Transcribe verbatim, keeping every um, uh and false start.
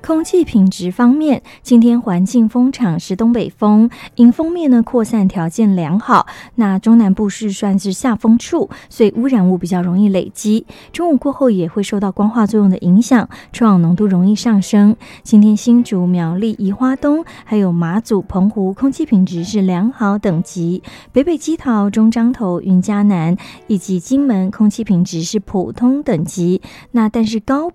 空气品质方面，今天环境风场是东北风，迎风面呢扩散条件良好，那中南部是算是下风处，所以污染物比较容易累积。中午过后也会受到光化作用的影响，臭氧浓度容易上升。今天新竹、苗栗、宜花东还有马祖、澎湖空气品质是良好等级，北北基桃、中彰投、云嘉南以及金门空气品质是普通等级。那但是高